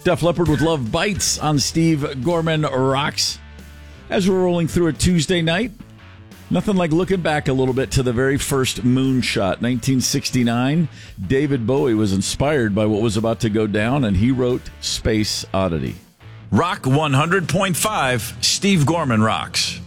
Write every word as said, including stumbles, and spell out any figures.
Def Leppard with Love Bites on Steve Gorman Rocks. As we're rolling through a Tuesday night, nothing like looking back a little bit to the very first moonshot, nineteen sixty-nine. David Bowie was inspired by what was about to go down, and he wrote Space Oddity. Rock one hundred point five, Steve Gorman Rocks.